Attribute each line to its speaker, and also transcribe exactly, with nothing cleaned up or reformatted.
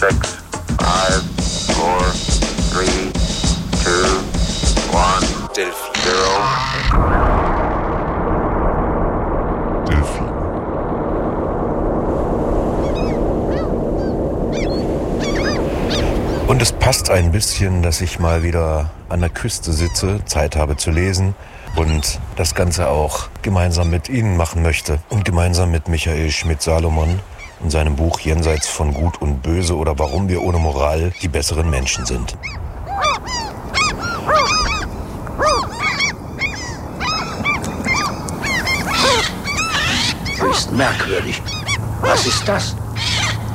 Speaker 1: six, five, four, three, two, one. Delphi. Zero.
Speaker 2: Delphi. Und es passt ein bisschen, dass ich mal wieder an der Küste sitze, Zeit habe zu lesen und das Ganze auch gemeinsam mit Ihnen machen möchte und gemeinsam mit Michael Schmidt-Salomon in seinem Buch Jenseits von Gut und Böse oder Warum wir ohne Moral die besseren Menschen sind.
Speaker 3: Höchst merkwürdig. Was ist das?